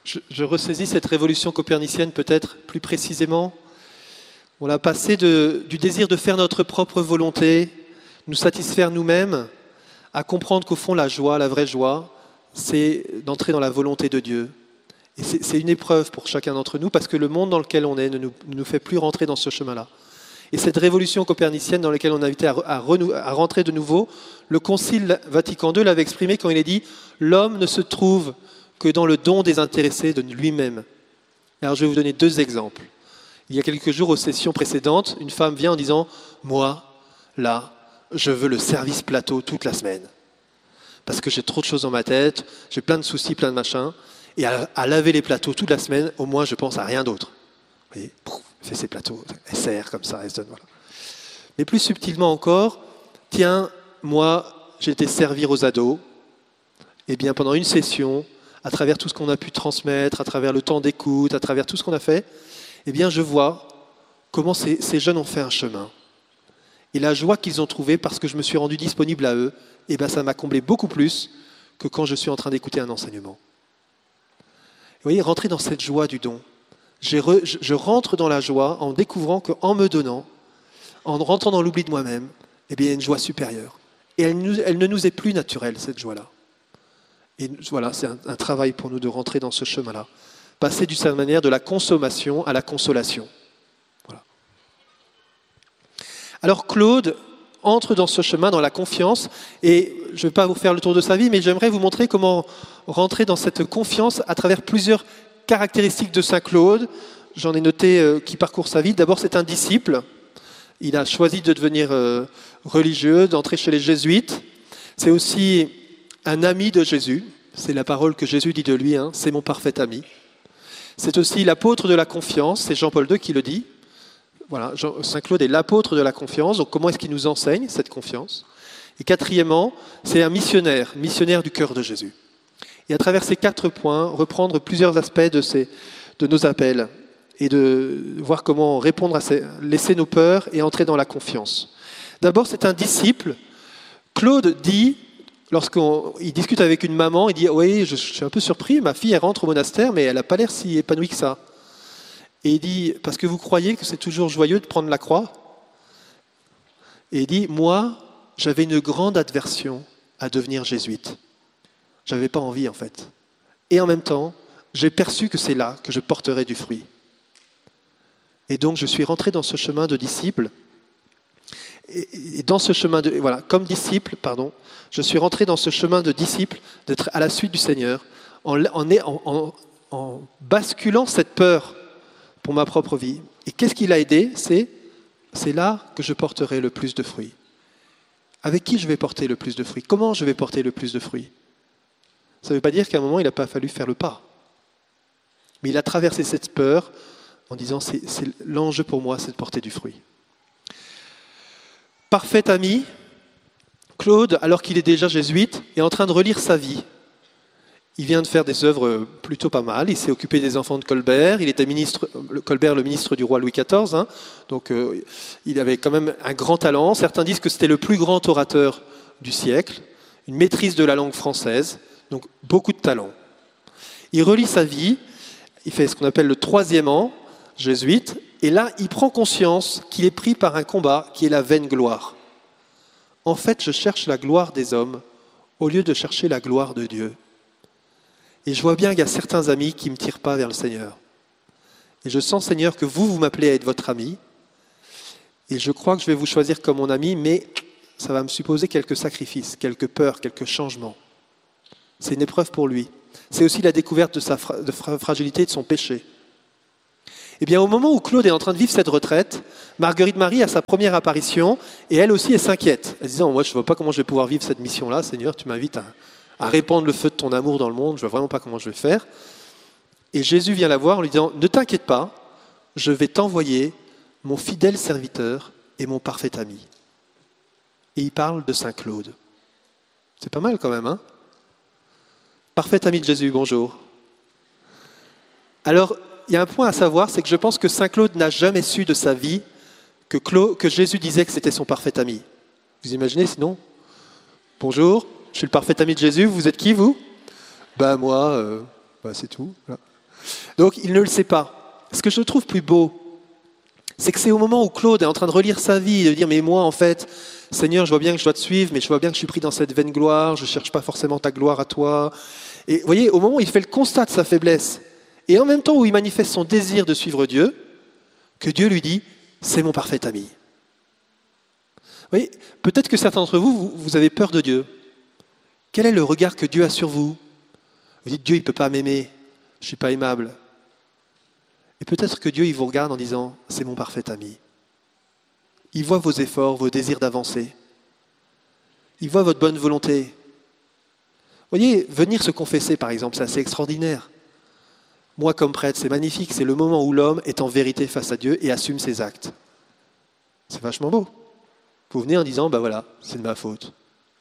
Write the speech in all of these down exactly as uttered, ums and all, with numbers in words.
Je, je ressaisis cette révolution copernicienne peut-être plus précisément. On l'a passé de, du désir de faire notre propre volonté, nous satisfaire nous-mêmes, à comprendre qu'au fond la joie, la vraie joie, c'est d'entrer dans la volonté de Dieu. Et c'est, c'est une épreuve pour chacun d'entre nous parce que le monde dans lequel on est ne nous, ne nous fait plus rentrer dans ce chemin-là. Et cette révolution copernicienne dans laquelle on a invité à, à, renou, à rentrer de nouveau, le Concile Vatican deux l'avait exprimé quand il a dit « L'homme ne se trouve que dans le don désintéressé de lui-même ». Alors je vais vous donner deux exemples. Il y a quelques jours, aux sessions précédentes, une femme vient en disant « Moi, là, je veux le service plateau toute la semaine. Parce que j'ai trop de choses dans ma tête, j'ai plein de soucis, plein de machins. Et à, à laver les plateaux toute la semaine, au moins je pense à rien d'autre. » Vous voyez, pouf, elle fait ses plateaux, elle serre comme ça, elle se donne, voilà. Mais plus subtilement encore, tiens, moi, j'ai été servir aux ados. Eh bien, pendant une session, à travers tout ce qu'on a pu transmettre, à travers le temps d'écoute, à travers tout ce qu'on a fait, eh bien, je vois comment ces, ces jeunes ont fait un chemin. Et la joie qu'ils ont trouvée parce que je me suis rendu disponible à eux, eh bien, ça m'a comblé beaucoup plus que quand je suis en train d'écouter un enseignement. Vous voyez, rentrer dans cette joie du don. Re, je, je rentre dans la joie en découvrant qu'en me donnant, en rentrant dans l'oubli de moi-même, eh bien, il y a une joie supérieure. Et elle, nous, elle ne nous est plus naturelle, cette joie-là. Et voilà, c'est un, un travail pour nous de rentrer dans ce chemin-là. Passer d'une certaine manière de la consommation à la consolation. Voilà. Alors Claude entre dans ce chemin, dans la confiance, et je ne vais pas vous faire le tour de sa vie, mais j'aimerais vous montrer comment rentrer dans cette confiance à travers plusieurs caractéristiques de Saint Claude. J'en ai noté euh, qui parcourt sa vie. D'abord, c'est un disciple. Il a choisi de devenir euh, religieux, d'entrer chez les jésuites. C'est aussi un ami de Jésus. C'est la parole que Jésus dit de lui, hein, c'est mon parfait ami. C'est aussi l'apôtre de la confiance, c'est Jean-Paul deux qui le dit. Voilà, Saint Claude est l'apôtre de la confiance, donc comment est-ce qu'il nous enseigne cette confiance? Et quatrièmement, c'est un missionnaire, missionnaire du cœur de Jésus. Et à travers ces quatre points, reprendre plusieurs aspects de, ces, de nos appels et de voir comment répondre à ces, laisser nos peurs et entrer dans la confiance. D'abord, c'est un disciple. Claude dit, lorsqu'il discute avec une maman, il dit « Oui, je, je suis un peu surpris, ma fille elle rentre au monastère, mais elle n'a pas l'air si épanouie que ça. » Et il dit « Parce que vous croyez que c'est toujours joyeux de prendre la croix ?» Et il dit « Moi, j'avais une grande aversion à devenir jésuite. Je n'avais pas envie en fait. Et en même temps, j'ai perçu que c'est là que je porterais du fruit. Et donc je suis rentré dans ce chemin de disciple. Et dans ce chemin de voilà, comme disciple, pardon, je suis rentré dans ce chemin de disciple, d'être à la suite du Seigneur, en, en, en, en basculant cette peur pour ma propre vie. Et qu'est-ce qui l'a aidé? C'est, c'est là que je porterai le plus de fruits. Avec qui je vais porter le plus de fruits? Comment je vais porter le plus de fruits? Ça ne veut pas dire qu'à un moment, il n'a pas fallu faire le pas. Mais il a traversé cette peur en disant, c'est, c'est l'enjeu pour moi, c'est de porter du fruit. Parfait ami, Claude, alors qu'il est déjà jésuite, est en train de relire sa vie. Il vient de faire des œuvres plutôt pas mal. Il s'est occupé des enfants de Colbert. Il était ministre, Colbert, le ministre du roi Louis quatorze. Hein. Donc, euh, il avait quand même un grand talent. Certains disent que c'était le plus grand orateur du siècle, une maîtrise de la langue française. Donc, beaucoup de talent. Il relit sa vie. Il fait ce qu'on appelle le troisième an, jésuite. Et là, il prend conscience qu'il est pris par un combat qui est la vaine gloire. En fait, je cherche la gloire des hommes au lieu de chercher la gloire de Dieu. Et je vois bien qu'il y a certains amis qui ne me tirent pas vers le Seigneur. Et je sens, Seigneur, que vous, vous m'appelez à être votre ami. Et je crois que je vais vous choisir comme mon ami, mais ça va me supposer quelques sacrifices, quelques peurs, quelques changements. C'est une épreuve pour lui. C'est aussi la découverte de sa fra- de fra- fragilité et de son péché. Eh bien, au moment où Claude est en train de vivre cette retraite, Marguerite Marie a sa première apparition et elle aussi, elle s'inquiète. Elle disant, moi, je ne vois pas comment je vais pouvoir vivre cette mission-là. Seigneur, tu m'invites à... à répandre le feu de ton amour dans le monde, je ne vois vraiment pas comment je vais faire. Et Jésus vient la voir en lui disant, ne t'inquiète pas, je vais t'envoyer mon fidèle serviteur et mon parfait ami. Et il parle de Saint Claude. C'est pas mal quand même, hein? Parfait ami de Jésus, bonjour. Alors, il y a un point à savoir, c'est que je pense que Saint Claude n'a jamais su de sa vie que, Claude, que Jésus disait que c'était son parfait ami. Vous imaginez sinon? Bonjour. Je suis le parfait ami de Jésus. Vous êtes qui, vous? Ben moi, euh, ben c'est tout. Voilà. Donc, il ne le sait pas. Ce que je trouve plus beau, c'est que c'est au moment où Claude est en train de relire sa vie, de dire « Mais moi, en fait, Seigneur, je vois bien que je dois te suivre, mais je vois bien que je suis pris dans cette vaine gloire, je ne cherche pas forcément ta gloire à toi. » Et vous voyez, au moment où il fait le constat de sa faiblesse, et en même temps où il manifeste son désir de suivre Dieu, que Dieu lui dit « C'est mon parfait ami. » Vous voyez, peut-être que certains d'entre vous, vous, vous avez peur de Dieu. Quel est le regard que Dieu a sur vous? Vous dites « Dieu, il ne peut pas m'aimer, je ne suis pas aimable. » Et peut-être que Dieu, il vous regarde en disant « C'est mon parfait ami. » Il voit vos efforts, vos désirs d'avancer. Il voit votre bonne volonté. Vous voyez, venir se confesser, par exemple, c'est assez extraordinaire. Moi, comme prêtre, c'est magnifique. C'est le moment où l'homme est en vérité face à Dieu et assume ses actes. C'est vachement beau. Vous venez en disant « Ben voilà, c'est de ma faute. »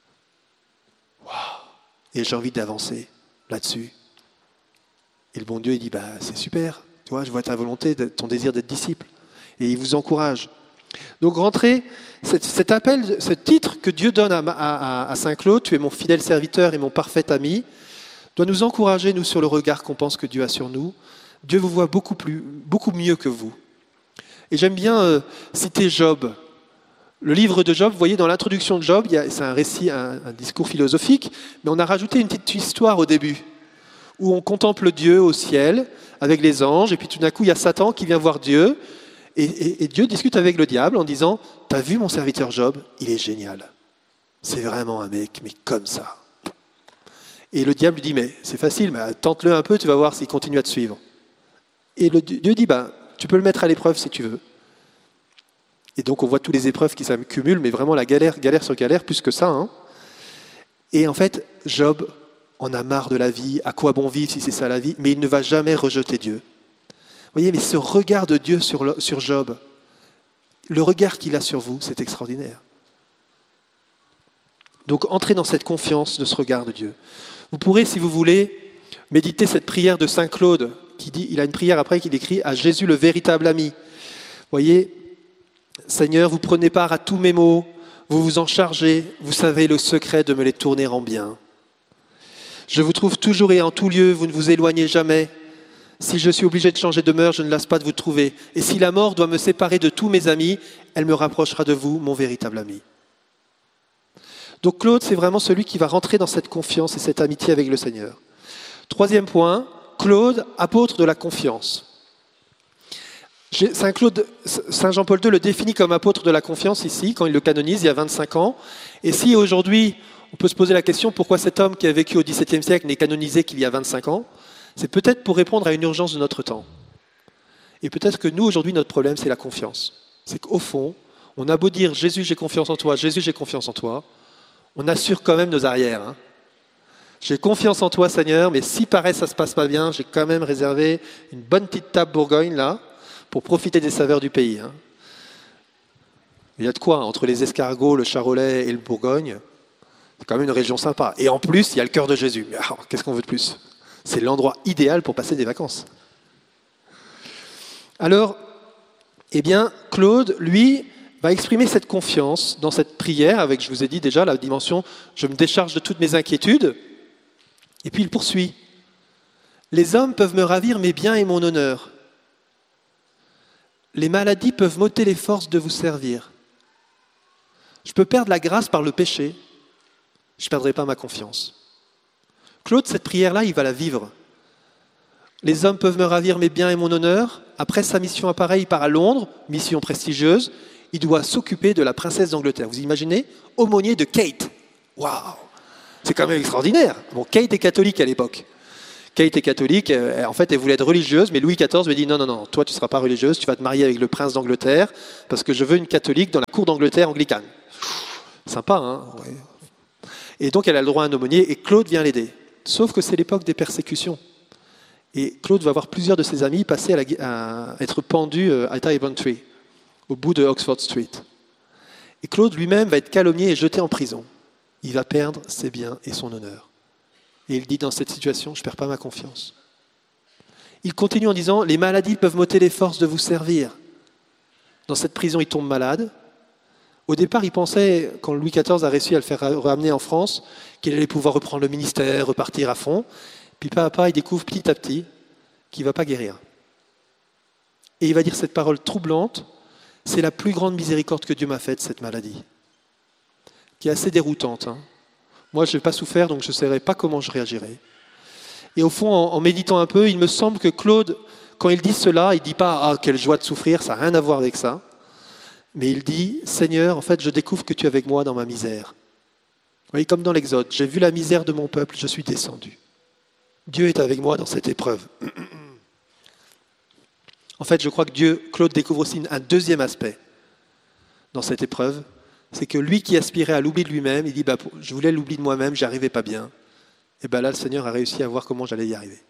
Waouh. Et j'ai envie d'avancer là-dessus. Et le bon Dieu, il dit bah, « C'est super. Tu vois, je vois ta volonté, ton désir d'être disciple. » Et il vous encourage. Donc rentrez, cet, cet appel, ce titre que Dieu donne à, à, à Saint Claude, tu es mon fidèle serviteur et mon parfait ami, doit nous encourager, nous, sur le regard qu'on pense que Dieu a sur nous. Dieu vous voit beaucoup, plus, beaucoup mieux que vous. Et j'aime bien euh, citer Job. Le livre de Job, vous voyez, dans l'introduction de Job, il y a, c'est un récit, un, un discours philosophique, mais on a rajouté une petite histoire au début, où on contemple Dieu au ciel, avec les anges, et puis tout d'un coup, il y a Satan qui vient voir Dieu, et, et, et Dieu discute avec le diable en disant « T'as vu mon serviteur Job? Il est génial. C'est vraiment un mec, mais comme ça. » Et le diable lui dit « Mais c'est facile, mais tente-le un peu, tu vas voir s'il continue à te suivre. » Et le, Dieu dit bah, « Tu peux le mettre à l'épreuve si tu veux. » Et donc on voit toutes les épreuves qui s'accumulent, mais vraiment la galère, galère sur galère, plus que ça. Hein. Et en fait, Job en a marre de la vie, à quoi bon vivre si c'est ça la vie, mais il ne va jamais rejeter Dieu. Vous voyez, mais ce regard de Dieu sur, le, sur Job, le regard qu'il a sur vous, c'est extraordinaire. Donc entrez dans cette confiance de ce regard de Dieu. Vous pourrez, si vous voulez, méditer cette prière de Saint Claude, qui dit, il a une prière après qu'il écrit à Jésus le véritable ami. Vous voyez, Seigneur, vous prenez part à tous mes maux, vous vous en chargez, vous savez le secret de me les tourner en bien. Je vous trouve toujours et en tout lieu, vous ne vous éloignez jamais. Si je suis obligé de changer de demeure, je ne lasse pas de vous trouver. Et si la mort doit me séparer de tous mes amis, elle me rapprochera de vous, mon véritable ami. Donc Claude, c'est vraiment celui qui va rentrer dans cette confiance et cette amitié avec le Seigneur. Troisième point, Claude, apôtre de la confiance. Saint Claude, Saint Jean-Paul deux le définit comme apôtre de la confiance ici, quand il le canonise il y a vingt-cinq ans. Et si aujourd'hui, on peut se poser la question pourquoi cet homme qui a vécu au dix-septième siècle n'est canonisé qu'il y a vingt-cinq ans, c'est peut-être pour répondre à une urgence de notre temps. Et peut-être que nous, aujourd'hui, notre problème, c'est la confiance. C'est qu'au fond, on a beau dire « Jésus, j'ai confiance en toi, Jésus, j'ai confiance en toi », on assure quand même nos arrières. Hein. J'ai confiance en toi, Seigneur, mais si paraît ça ne se passe pas bien, j'ai quand même réservé une bonne petite table Bourgogne, là, pour profiter des saveurs du pays. Hein. Il y a de quoi, entre les escargots, le charolais et le Bourgogne, c'est quand même une région sympa. Et en plus, il y a le cœur de Jésus. Mais alors, qu'est-ce qu'on veut de plus? C'est l'endroit idéal pour passer des vacances. Alors, eh bien, Claude, lui, va exprimer cette confiance dans cette prière, avec, je vous ai dit déjà, la dimension « je me décharge de toutes mes inquiétudes ». Et puis il poursuit. « Les hommes peuvent me ravir mes biens et mon honneur. Les maladies peuvent m'ôter les forces de vous servir. Je peux perdre la grâce par le péché. Je ne perdrai pas ma confiance. » Claude, cette prière-là, il va la vivre. Les hommes peuvent me ravir mes biens et mon honneur. Après sa mission à Paris, il part à Londres, mission prestigieuse. Il doit s'occuper de la princesse d'Angleterre. Vous imaginez? Aumônier de Kate. Waouh! C'est quand même extraordinaire. Bon, Kate est catholique à l'époque. Kate est catholique, en fait, elle voulait être religieuse, mais Louis quatorze lui dit non, non, non, toi tu ne seras pas religieuse, tu vas te marier avec le prince d'Angleterre, parce que je veux une catholique dans la cour d'Angleterre anglicane. Sympa, hein? Ouais. Et donc elle a le droit à un aumônier, et Claude vient l'aider. Sauf que c'est l'époque des persécutions. Et Claude va voir plusieurs de ses amis passer à, la, à être pendus à Tyburn Tree, au bout de Oxford Street. Et Claude lui-même va être calomnié et jeté en prison. Il va perdre ses biens et son honneur. Et il dit dans cette situation, je ne perds pas ma confiance. Il continue en disant, les maladies peuvent m'ôter les forces de vous servir. Dans cette prison, il tombe malade. Au départ, il pensait, quand Louis quatorze a réussi à le faire ramener en France, qu'il allait pouvoir reprendre le ministère, repartir à fond. Puis pas à pas, il découvre petit à petit qu'il ne va pas guérir. Et il va dire cette parole troublante, c'est la plus grande miséricorde que Dieu m'a faite, cette maladie, qui est assez déroutante. Hein. Moi, je n'ai pas souffert, donc je ne saurais pas comment je réagirais. Et au fond, en, en méditant un peu, il me semble que Claude, quand il dit cela, il ne dit pas « Ah, quelle joie de souffrir, ça n'a rien à voir avec ça ». Mais il dit « Seigneur, en fait, je découvre que tu es avec moi dans ma misère. » Vous voyez, comme dans l'Exode, j'ai vu la misère de mon peuple, je suis descendu. Dieu est avec moi dans cette épreuve. En fait, je crois que Dieu, Claude découvre aussi un deuxième aspect dans cette épreuve, c'est que lui qui aspirait à l'oubli de lui-même, il dit bah, « Je voulais l'oubli de moi-même, j'y arrivais pas bien. » Et bien là, le Seigneur a réussi à voir comment j'allais y arriver.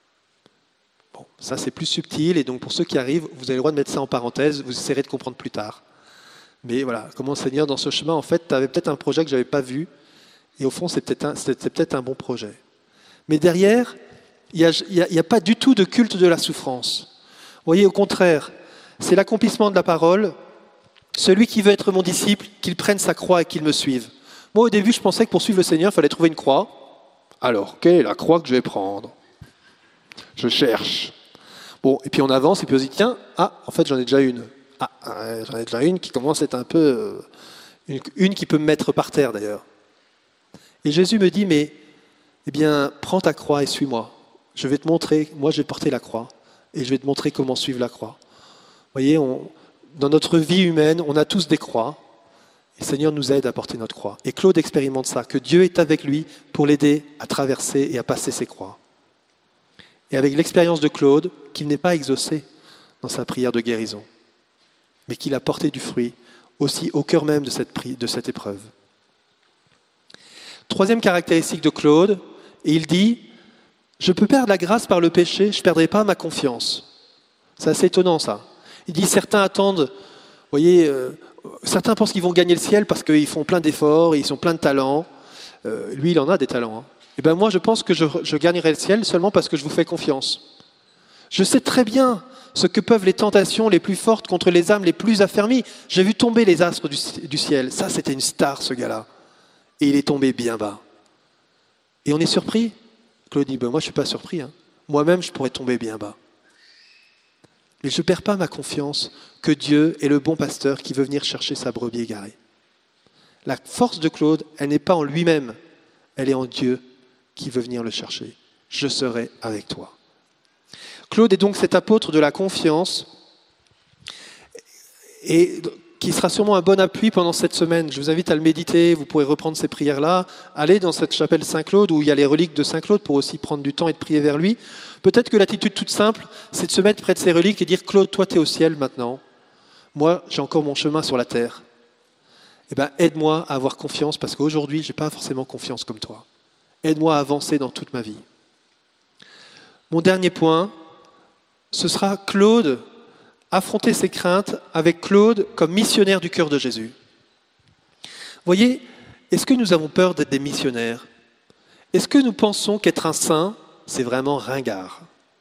Bon, ça c'est plus subtil, et donc pour ceux qui arrivent, vous avez le droit de mettre ça en parenthèse, vous essaierez de comprendre plus tard. Mais voilà, comment le Seigneur, dans ce chemin, en fait, tu avais peut-être un projet que je n'avais pas vu, et au fond, c'est peut-être un, c'est, c'est peut-être un bon projet. Mais derrière, il n'y a, il y a, il y a pas du tout de culte de la souffrance. Vous voyez, au contraire, c'est l'accomplissement de la parole. Celui qui veut être mon disciple, qu'il prenne sa croix et qu'il me suive. Moi, au début, je pensais que pour suivre le Seigneur, il fallait trouver une croix. Alors, quelle est la croix que je vais prendre ? Je cherche. Bon, et puis on avance, et puis on se dit, tiens, ah, en fait, j'en ai déjà une. Ah, j'en ai déjà une qui commence à être un peu... Euh, une, une qui peut me mettre par terre, d'ailleurs. Et Jésus me dit, mais, eh bien, prends ta croix et suis-moi. Je vais te montrer, moi, je vais porter la croix, et je vais te montrer comment suivre la croix. Vous voyez, on, dans notre vie humaine, on a tous des croix, et le Seigneur nous aide à porter notre croix. Et Claude expérimente ça, que Dieu est avec lui pour l'aider à traverser et à passer ses croix. Et avec l'expérience de Claude, qu'il n'est pas exaucé dans sa prière de guérison, mais qu'il a porté du fruit aussi au cœur même de cette, pri- de cette épreuve. Troisième caractéristique de Claude, et il dit « Je peux perdre la grâce par le péché, je ne perdrai pas ma confiance. » C'est assez étonnant ça. Il dit « Certains attendent, vous voyez, euh, certains pensent qu'ils vont gagner le ciel parce qu'ils font plein d'efforts, ils ont plein de talents. Euh, lui, il en a des talents. Hein. Et ben moi, je pense que je, je gagnerai le ciel seulement parce que je vous fais confiance. Je sais très bien ce que peuvent les tentations les plus fortes contre les âmes les plus affermies. J'ai vu tomber les astres du, du ciel. Ça, c'était une star, ce gars-là. Et il est tombé bien bas. Et on est surpris. Claude dit, ben moi, je ne suis pas surpris. Hein. Moi-même, je pourrais tomber bien bas. Mais je ne perds pas ma confiance que Dieu est le bon pasteur qui veut venir chercher sa brebis égarée. La force de Claude, elle n'est pas en lui-même, elle est en Dieu qui veut venir le chercher. Je serai avec toi. Claude est donc cet apôtre de la confiance et qui sera sûrement un bon appui pendant cette semaine. Je vous invite à le méditer, vous pourrez reprendre ces prières-là. Allez dans cette chapelle Saint-Claude où il y a les reliques de Saint-Claude pour aussi prendre du temps et de prier vers lui. Peut-être que l'attitude toute simple, c'est de se mettre près de ces reliques et dire « Claude, toi, tu es au ciel maintenant. Moi, j'ai encore mon chemin sur la terre. Eh bien, aide-moi à avoir confiance parce qu'aujourd'hui, je n'ai pas forcément confiance comme toi. Aide-moi à avancer dans toute ma vie. » Mon dernier point, ce sera Claude, affronter ses craintes avec Claude comme missionnaire du cœur de Jésus. Vous voyez, est-ce que nous avons peur d'être des missionnaires ? Est-ce que nous pensons qu'être un saint, c'est vraiment ringard ?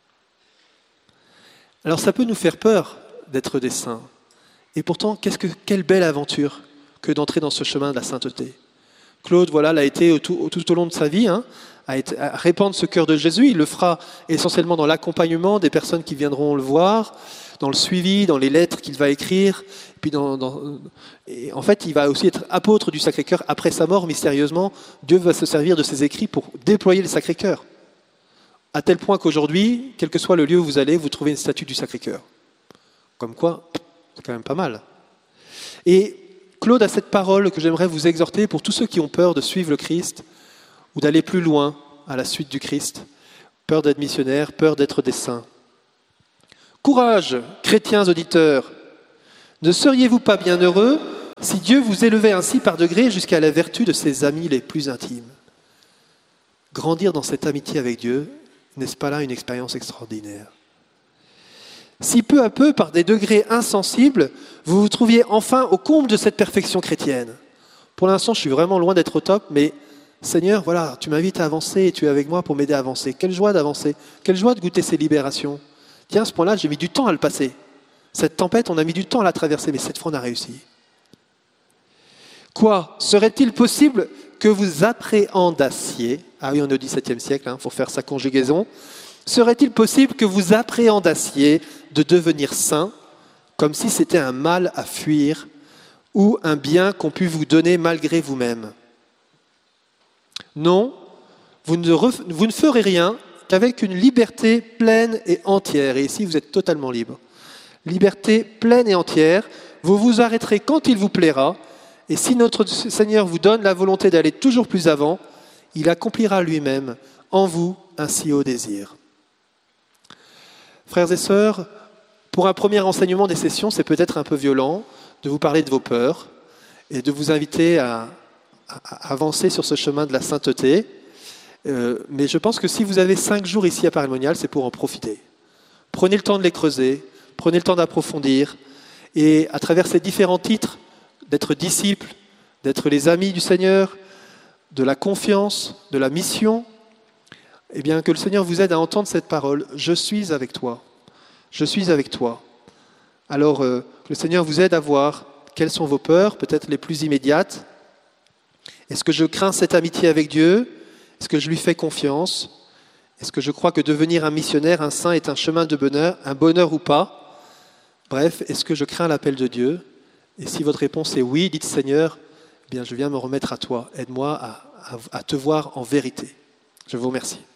Alors ça peut nous faire peur d'être des saints. Et pourtant, qu'est-ce que, quelle belle aventure que d'entrer dans ce chemin de la sainteté. Claude, voilà, l'a été tout, tout au long de sa vie, hein, à, être, à répandre ce cœur de Jésus. Il le fera essentiellement dans l'accompagnement des personnes qui viendront le voir, dans le suivi, dans les lettres qu'il va écrire. Puis dans, dans, et en fait, il va aussi être apôtre du Sacré-Cœur. Après sa mort, mystérieusement, Dieu va se servir de ses écrits pour déployer le Sacré-Cœur. À tel point qu'aujourd'hui, quel que soit le lieu où vous allez, vous trouvez une statue du Sacré-Cœur. Comme quoi, c'est quand même pas mal. Et Claude a cette parole que j'aimerais vous exhorter pour tous ceux qui ont peur de suivre le Christ ou d'aller plus loin à la suite du Christ, peur d'être missionnaire, peur d'être des saints. Courage, chrétiens auditeurs, ne seriez-vous pas bien heureux si Dieu vous élevait ainsi par degrés jusqu'à la vertu de ses amis les plus intimes ? Grandir dans cette amitié avec Dieu, n'est-ce pas là une expérience extraordinaire ? Si peu à peu, par des degrés insensibles, vous vous trouviez enfin au comble de cette perfection chrétienne. Pour l'instant, je suis vraiment loin d'être au top, mais Seigneur, voilà, tu m'invites à avancer et tu es avec moi pour m'aider à avancer. Quelle joie d'avancer, quelle joie de goûter ces libérations. Tiens, à ce point-là, j'ai mis du temps à le passer. Cette tempête, on a mis du temps à la traverser, mais cette fois, on a réussi. Quoi ? Serait-il possible que vous appréhendassiez, ah oui, on est au dix-septième siècle, il hein, faut faire sa conjugaison, Serait-il possible que vous appréhendassiez de devenir saint, comme si c'était un mal à fuir ou un bien qu'on pût vous donner malgré vous-même? Non, vous ne, ref- vous ne ferez rien qu'avec une liberté pleine et entière. Et ici, vous êtes totalement libre. Liberté pleine et entière. Vous vous arrêterez quand il vous plaira. Et si notre Seigneur vous donne la volonté d'aller toujours plus avant, il accomplira lui-même en vous un si haut désir. Frères et sœurs, pour un premier enseignement des sessions, c'est peut-être un peu violent de vous parler de vos peurs et de vous inviter à, à avancer sur ce chemin de la sainteté. Euh, mais je pense que si vous avez cinq jours ici à Paris-Monial, c'est pour en profiter. Prenez le temps de les creuser, prenez le temps d'approfondir, et à travers ces différents titres, d'être disciples, d'être les amis du Seigneur, de la confiance, de la mission, eh bien que le Seigneur vous aide à entendre cette parole. Je suis avec toi. Je suis avec toi. Alors, euh, que le Seigneur vous aide à voir quelles sont vos peurs, peut-être les plus immédiates. Est-ce que je crains cette amitié avec Dieu? Est-ce que je lui fais confiance? Est-ce que je crois que devenir un missionnaire, un saint, est un chemin de bonheur, un bonheur ou pas? Bref, est-ce que je crains l'appel de Dieu? Et si votre réponse est oui, dites Seigneur, eh bien je viens me remettre à toi. Aide-moi à, à, à te voir en vérité. Je vous remercie.